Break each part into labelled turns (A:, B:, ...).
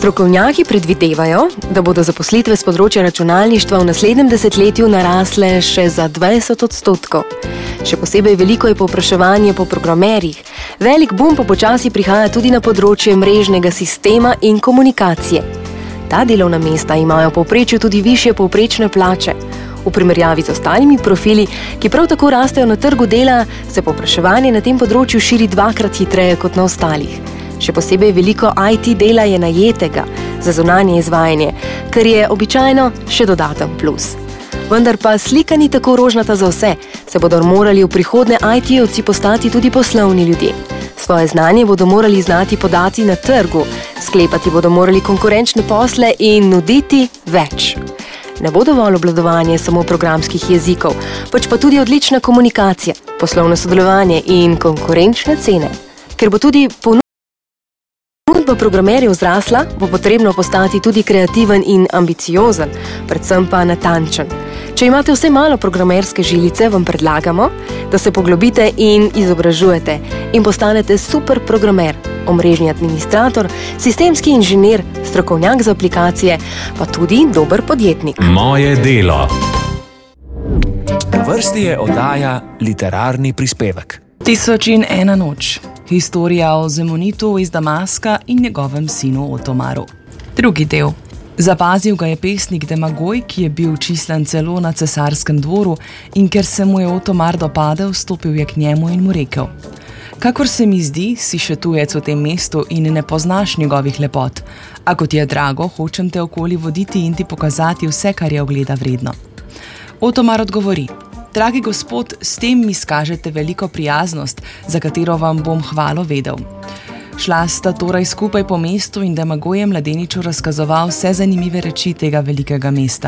A: Strokovnjaki predvidevajo, da bodo zaposlitve z področja računalništva v naslednjem desetletju narasle še za 20%. Še posebej veliko je povpraševanje po programerjih. Velik boom pa počasi prihaja tudi na področje mrežnega sistema in komunikacije. Ta delovna mesta imajo v povprečju tudi višje povprečne plače. V primerjavi z ostalimi profili, ki prav tako rastejo na trgu dela, se povpraševanje na tem področju širi 2-krat hitreje kot na ostalih. Še posebej veliko IT dela je najetega za zunanje izvajanje, kar je običajno še dodaten plus. Vendar pa slika ni tako rožnata za vse, se bodo morali v prihodnje IT-ovci postati tudi poslovni ljudje. Svoje znanje bodo morali znati podati na trgu, sklepati bodo morali konkurenčne posle in nuditi več. Ne bo dovolj obvladovanje samo programskih jezikov, pač pa tudi odlična komunikacija, poslovno sodelovanje in konkurenčne cene. Ker bo tudi ponudba programerjev zrasla, bo potrebno postati tudi kreativen in ambiciozen, predvsem pa natančen. Če imate vse malo programerske žilice, vam predlagamo, da se poglobite in izobražujete in postanete super programer, omrežni administrator, sistemski inženir, strokovnjak za aplikacije, pa tudi dober podjetnik.
B: Moje delo.
C: Na vrsti je oddaja Literarni prispevek.
D: 1001 noč. Historija o Zemonitu iz Damaska in njegovem sinu Otomaru. Drugi del. Zapazil ga je pesnik Demagoj, ki je bil čislen celo na cesarskem dvoru, in ker se mu je Otomar dopadel, stopil je k njemu in mu rekel: Kakor se mi zdi, si še tujec v tem mestu in ne poznaš njegovih lepot. A kot je drago, hočem te okoli voditi in ti pokazati vse, kar je ogleda vredno. Otomar odgovori: Dragi gospod, s tem mi skažete veliko prijaznost, za katero vam bom hvalo vedel. Šla sta torej skupaj po mestu in Demagoj je mladeniču razkazoval vse zanimive reči tega velikega mesta.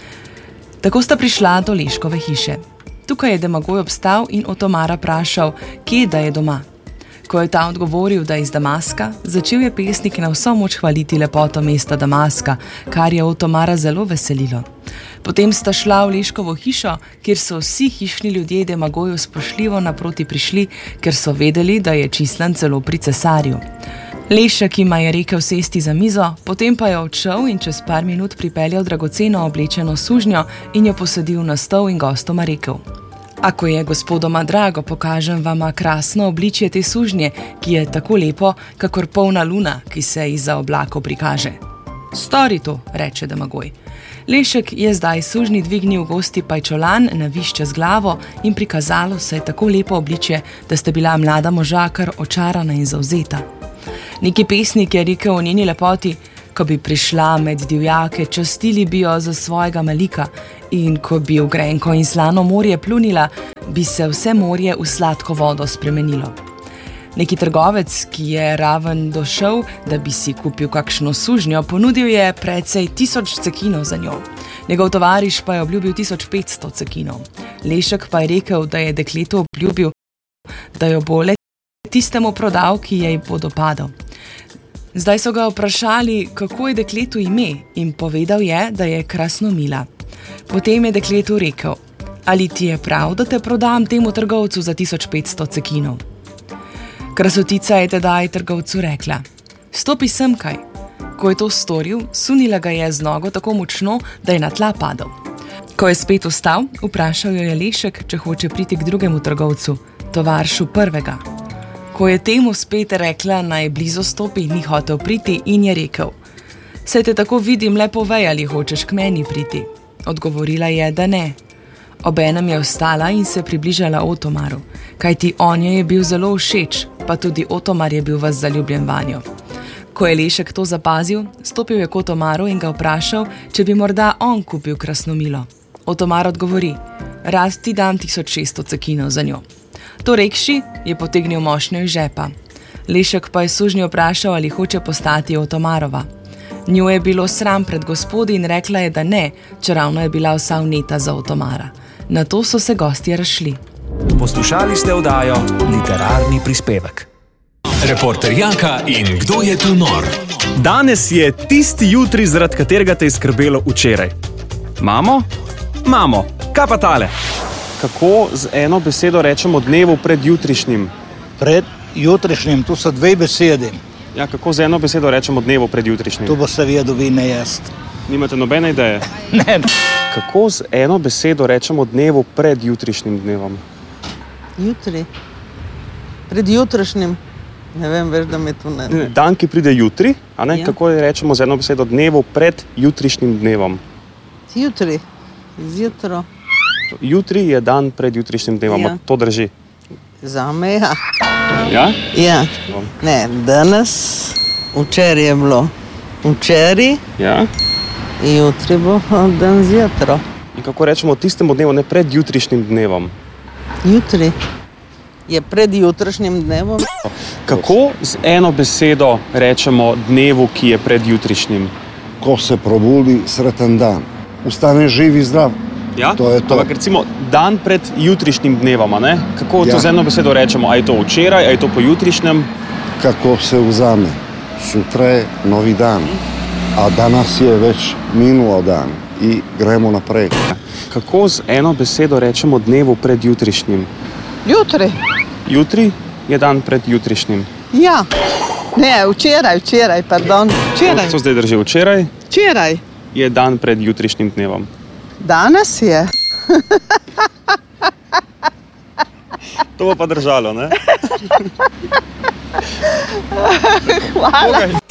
D: Tako sta prišla do Leškove hiše. Tukaj je Demagoj obstal in Otomara vprašal, kje da je doma. Ko je ta odgovoril, da je iz Damaska, začel je pesnik na vso moč hvaliti lepoto mesta Damaska, kar je Otomara zelo veselilo. Potem sta šla v Leškovo hišo, kjer so vsi hišni ljudje Demagoju spoštljivo naproti prišli, ker so vedeli, da je čislen celo pri cesarju. Lešek jima je rekel sesti za mizo, potem pa je odšel in čez par minut pripeljal dragoceno oblečeno sužnjo in jo posadil na stol in gostoma rekel: Ako je gospodoma drago, pokažem vama krasno obličje te sužnje, ki je tako lepo, kakor polna luna, ki se izza oblakov prikaže. Stori to, reče Demagoj. Lešek je zdaj sužnji dvignil gosti pajčolan na višče z glavo in prikazalo se je tako lepo obličje, da sta bila mlada moža kar očarana in zavzeta. Neki pesnik je rekel o njeni lepoti: Ko bi prišla med divjake, častili bi jo za svojega malika, in ko bi v grenko in slano morje plunila, bi se vse morje v sladko vodo spremenilo. Neki trgovec, ki je raven došel, da bi si kupil kakšno sužnjo, ponudil je precej 1000 cekinov za njo. Njegov tovariš pa je obljubil 1500 cekinov. Lešek pa je rekel, da je dekletu obljubil, da jo bo le tistemu prodal, ki jej bo dopadal. Zdaj so ga vprašali, kako je dekletu ime, in povedal je, da je Krasnomila. Potem je dekletu rekel: Ali ti je prav, da te prodam temu trgovcu za 1500 cekinov? Krasotica je tedaj trgovcu rekla: Stopi semkaj. Ko je to storil, sunila ga je z nogo tako močno, da je na tla padel. Ko je spet vstal, vprašal jo je Lešek, če hoče priti k drugemu trgovcu, tovaršu prvega. Ko je temu spet rekla, naj blizu stopi, ni hotel priti in je rekel: Saj te tako vidim, le povej, ali hočeš k meni priti. Odgovorila je, da ne. Obenem je vstala in se približala Otomaru, kajti on je bil zelo všeč, pa tudi Otomar je bil ves zaljubljen vanjo. Ko je Lešek to zapazil, stopil je k Otomaru in ga vprašal, če bi morda on kupil Krasnomilo. Otomar odgovori: Rad ti dam 1600 cekinov za njo. To rekši, je potegnil mošnjo iz žepa. Lešek pa je sužnjo vprašal, ali hoče postati Otomarova. Njo je bilo sram pred gospodi in rekla je, da ne, čeravno je bila vsa vneta za Otomara. Nato so se gostje razšli.
C: Poslušali ste oddajo Literarni prispevek.
B: Reporter Janka in Kdo je tu nor?
E: Danes je tisti jutri, zaradi katerega te je skrbelo včeraj. Mamo? Mamo, kaj pa tale?
F: Kako z eno besedo rečemo dnevu pred jutrišnjim?
G: Pred jutrišnjim, tu so dve besedi.
E: Ja, kako z eno besedo rečemo dnevu pred jutrišnjim?
G: To boste vedeli, vi ne jaz.
E: Nimate nobene ideje?
G: Ne.
E: Kako z eno besedo rečemo dnevu pred jutrišnjim dnevom?
H: Jutri. Pred jutrišnjim. Ne vem, veš, da mi to ne.
E: Dan, ki pride jutri, a ne?
H: Ja.
E: Kako rečemo z eno besedo dnevu pred jutrišnjim dnevom?
H: Jutri. Zjutro.
E: Jutri je dan pred jutrišnjim dnevom,
H: Ja.
E: to drži.
H: Zame, ja.
E: Ja?
H: Ja. Ne, danes, včeraj je bilo. Včeraj,
E: Ja.
H: jutri bo dan zjutro.
E: In kako rečemo tistemu dnevu, ne pred jutrišnjim dnevom?
H: Jutri. Je pred jutrišnjim dnevom.
E: Kako z eno besedo rečemo dnevu, ki je pred jutrišnjim?
I: Ko se probudi, sreten dan. Ustane živ in zdrav.
E: Ja?
I: To je to.
E: Ampak recimo dan pred jutrišnjim dnevom, a ne? Kako to
I: Ja.
E: z eno besedo rečemo? A je to včeraj, a je to po jutrišnjem?
I: Kako se vzame. Sutra je novi dan, a danas je već minuo dan i gremo naprej.
E: Kako z eno besedo rečemo dnevu pred jutrišnjim?
H: Jutri.
E: Jutri je dan pred jutrišnjim.
H: Ja. Ne, včeraj, pardon. Včeraj.
E: Co zdaj drži? Včeraj
H: Včeraj.
E: je dan pred jutrišnjim dnevom.
H: Danes je.
E: To bo pa držalo, ne?
H: Hvala.